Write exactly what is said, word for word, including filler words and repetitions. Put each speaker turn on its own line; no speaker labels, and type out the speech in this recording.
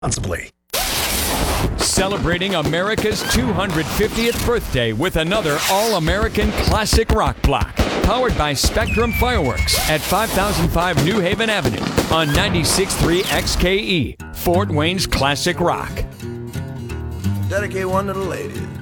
responsibly.
Celebrating America's two hundred fiftieth birthday with another All-American Classic Rock Block. Powered by Spectrum Fireworks at five thousand five New Haven Avenue on ninety-six point three X K E, Fort Wayne's Classic Rock.
Dedicate one to the ladies.